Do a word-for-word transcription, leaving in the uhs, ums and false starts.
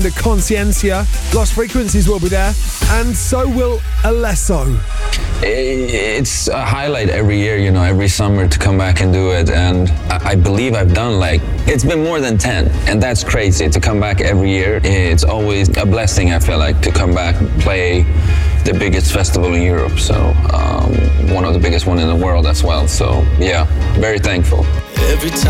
The Conciencia, Lost Frequencies will be there, and so will Alesso. It's a highlight every year, you know, every summer to come back and do it, and I believe I've done like, it's been more than ten, and that's crazy to come back every year. It's always a blessing, I feel like, to come back and play the biggest festival in Europe, so um, one of the biggest one in the world as well, so yeah, very thankful. Every time